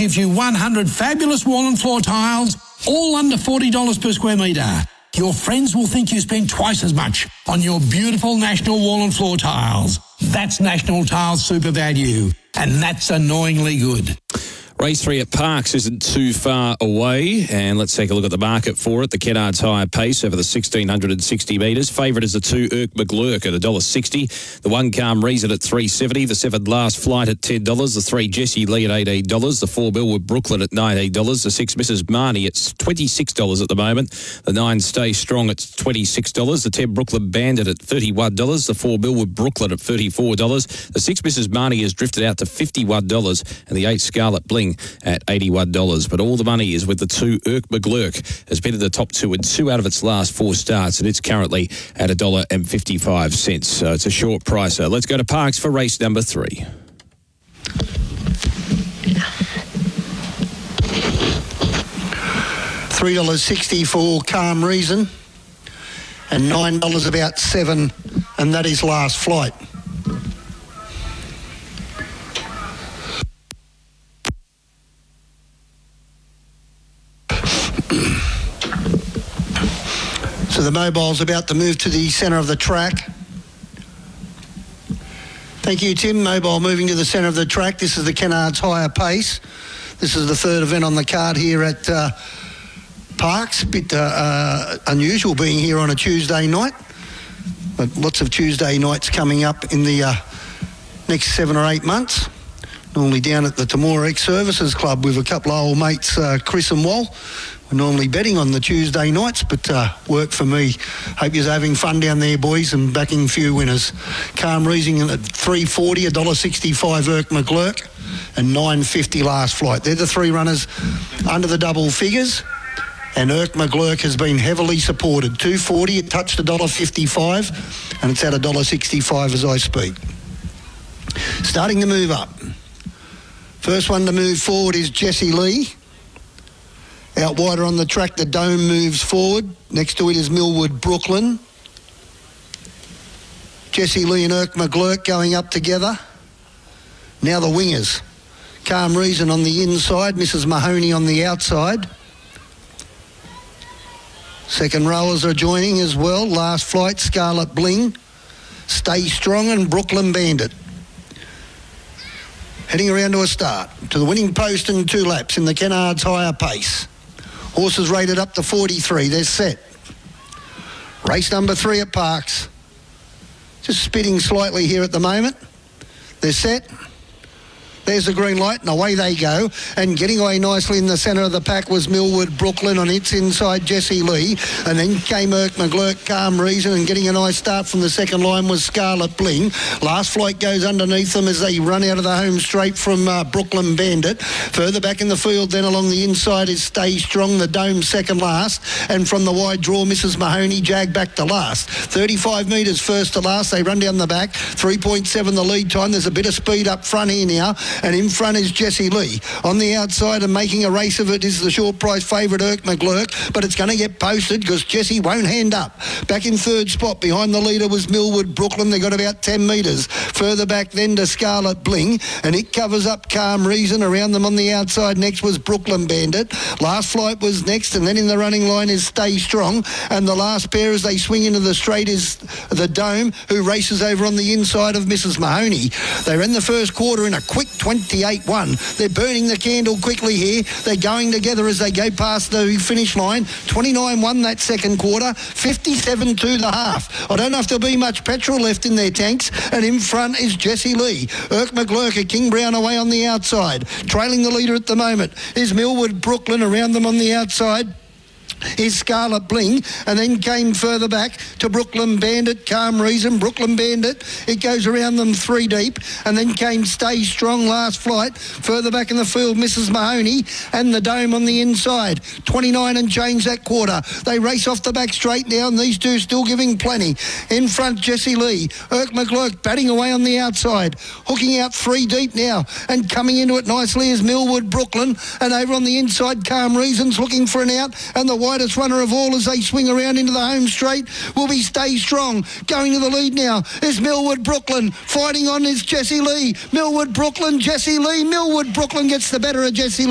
gives you 100 fabulous wall and floor tiles, all under $40 per square metre. Your friends will think you spent twice as much on your beautiful National wall and floor tiles. That's National Tiles Super Value, and that's annoyingly good. Race 3 at Parks isn't too far away, and let's take a look at the market for it. The Kennards Higher Pace over the 1,660 metres. Favourite is the 2 Irk McGlurk at $1.60. The 1 Calm Reason at $3.70. The 7 Last Flight at $10. The 3 Jessie Lee at $18. The 4 Billwood Brooklyn at $19. The 6 Mrs Marnie at $26 at the moment. The 9 Stay Strong at $26. The 10 Brooklyn Bandit at $31. The 4 Billwood Brooklyn at $34. The 6 Mrs Marnie has drifted out to $51, and the 8 Scarlet Bling at $81. But all the money is with the 2 Irk McGlurk. Has been in the top 2 in 2 out of its last 4 starts, and it's currently at $1.55. So it's a short pricer. Let's go to Parks for race number 3. $3.64 Calm Reason, and $9 about 7, and that is Last Flight. So the mobile's about to move to the centre of the track. Thank you, Tim. Mobile moving to the centre of the track. This is the Kennards Higher Pace. This is the 3rd event on the card here at Parks. A bit unusual being here on a Tuesday night, but lots of Tuesday nights coming up in the next 7 or 8 months. Normally down at the Temora Ex-Services Club with a couple of old mates, Chris and Wal. We're normally betting on the Tuesday nights, but work for me. Hope you're having fun down there, boys, and backing a few winners. Calm Reason at $3.40, $1.65 Irk McGlurk, and $9.50 Last Flight. They're the 3 runners under the double figures, and Irk McGlurk has been heavily supported. $2.40, it touched $1.55, and it's at $1.65 as I speak. Starting to move up. First one to move forward is Jessie Lee. Out wider on the track, the Dome moves forward. Next to it is Millwood Brooklyn. Jessie Lee and Irk McGlurk going up together. Now the wingers. Calm Reason on the inside, Mrs Mahoney on the outside. Second rowers are joining as well. Last Flight, Scarlet Bling, Stay Strong and Brooklyn Bandit. Heading around to a start. To the winning post in 2 laps in the Kennards Higher Pace. Horses rated up to 43. They're set. Race number 3 at Parks. Just spitting slightly here at the moment. They're set. There's the green light, and away they go. And getting away nicely in the centre of the pack was Millwood Brooklyn. On its inside, Jessie Lee. And then came Irk McGlurk, Calm Reason. And getting a nice start from the second line was Scarlet Bling. Last Flight goes underneath them as they run out of the home straight from Brooklyn Bandit. Further back in the field, then along the inside is Stay Strong, the Dome second last. And from the wide draw, Mrs Mahoney, Jag back to last. 35 metres first to last. They run down the back. 3.7 the lead time. There's a bit of speed up front here now. And in front is Jessie Lee. On the outside and making a race of it is the short price favourite Irk McGlurk, but it's going to get posted because Jessie won't hand up. Back in 3rd spot behind the leader was Millwood Brooklyn. They got about 10 metres. Further back then to Scarlet Bling, and it covers up Calm Reason. Around them on the outside next was Brooklyn Bandit. Last Flight was next, and then in the running line is Stay Strong. And the last pair as they swing into the straight is the Dome, who races over on the inside of Mrs Mahoney. They ran the first quarter in a quick 28-1. They're burning the candle quickly here. They're going together as they go past the finish line. 29-1 that second quarter, 57-2 the half. I don't know if there'll be much petrol left in their tanks. And in front is Jessie Lee. Irk McGlurk, King Brown away on the outside. Trailing the leader at the moment is Millwood Brooklyn. Around them on the outside is Scarlet Bling, and then came further back to Brooklyn Bandit, Calm Reason, Brooklyn Bandit. It goes around them 3 deep, and then came Stay Strong, Last Flight. Further back in the field, Mrs Mahoney, and the Dome on the inside. 29 and change that quarter. They race off the back straight now, and these two still giving plenty. In front, Jessie Lee. Irk McGlurk batting away on the outside. Hooking out 3 deep now, and coming into it nicely is Millwood Brooklyn, and over on the inside, Calm Reason's looking for an out, and the widest runner of all as they swing around into the home straight will be Stay Strong. Going to the lead now is Millwood Brooklyn. Fighting on is Jessie Lee. Millwood Brooklyn, Jessie Lee. Millwood Brooklyn gets the better of Jessie Lee.